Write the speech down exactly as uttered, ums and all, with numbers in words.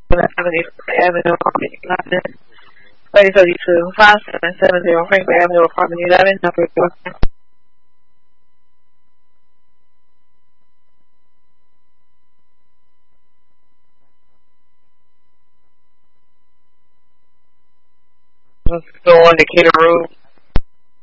Avenue, Apartment eleven, thirty thirty-two, five seven seven zero Franklin Avenue, Apartment eleven, number four. Go on the cater room.